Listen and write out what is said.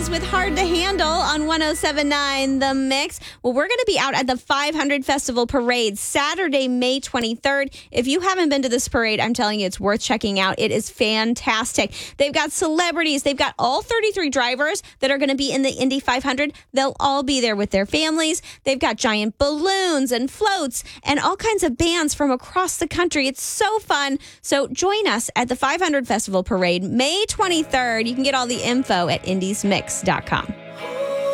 with Hard to Handle on 107.9 The Mix. Well, we're going to be out at the 500 Festival Parade Saturday, May 23rd. If you haven't been to this parade, I'm telling you, it's worth checking out. It is fantastic. They've got celebrities. They've got all 33 drivers that are going to be in the Indy 500. They'll all be there with their families. They've got giant balloons and floats and all kinds of bands from across the country. It's so fun. So join us at the 500 Festival Parade, May 23rd. You can get all the info at indiesmix.com.